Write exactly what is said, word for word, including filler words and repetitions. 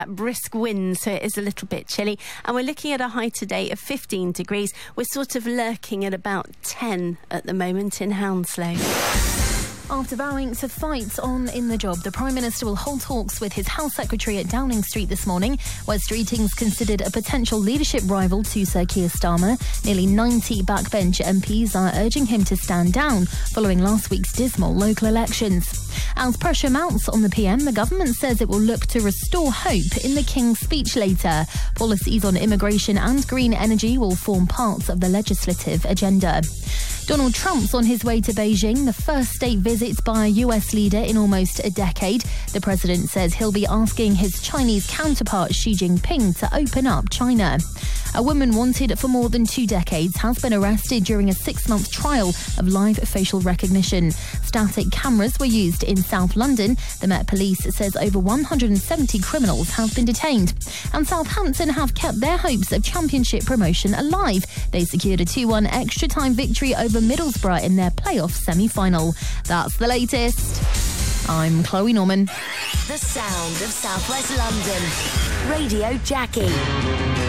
Brisk wind, so it is a little bit chilly, and we're looking at a high today of fifteen degrees. We're sort of lurking at about ten at the moment in Hounslow. After vowing to fight on in the job, the Prime Minister will hold talks with his Health Secretary at Downing Street this morning. West Streeting's considered a potential leadership rival to Sir Keir Starmer. Nearly ninety backbench M Ps are urging him to stand down following last week's dismal local elections. As pressure mounts on the P M, the government says it will look to restore hope in the King's speech later. Policies on immigration and green energy will form parts of the legislative agenda. Donald Trump's on his way to Beijing, the first state visit by a U S leader in almost a decade. The president says he'll be asking his Chinese counterpart Xi Jinping to open up China. A woman wanted for more than two decades has been arrested during a six-month trial of live facial recognition. Static cameras were used in South London. The Met Police says over one hundred seventy criminals have been detained. And Southampton have kept their hopes of championship promotion alive. They secured a two one extra-time victory over Middlesbrough in their playoff semi-final. That's the latest. I'm Chloe Norman. The sound of South West London. Radio Jackie.